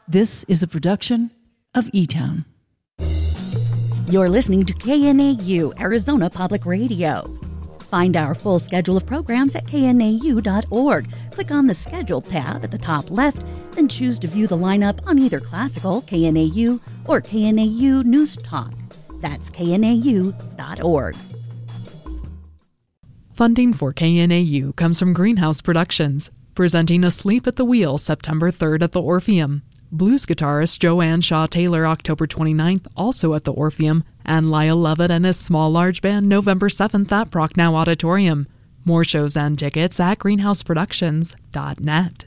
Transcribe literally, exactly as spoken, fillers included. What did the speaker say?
This is a production of E-Town. You're listening to K N A U, Arizona Public Radio. Find our full schedule of programs at K N A U dot org. Click on the Schedule tab at the top left, then choose to view the lineup on either classical, K N A U, or K N A U News Talk. That's K N A U dot org. Funding for K N A U comes from Greenhouse Productions, presenting Asleep at the Wheel September third at the Orpheum. Blues guitarist Joanne Shaw Taylor October twenty-ninth, also at the Orpheum, and Lyle Lovett and his Small Large Band November seventh at Brocknow Auditorium. More shows and tickets at greenhouse productions dot net.